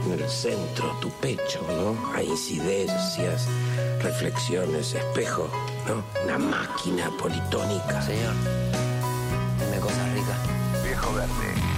En el centro, tu pecho, ¿no? Hay incidencias, reflexiones, espejo, ¿no? Una máquina politónica. Señor, dime cosas ricas. Viejo Verde.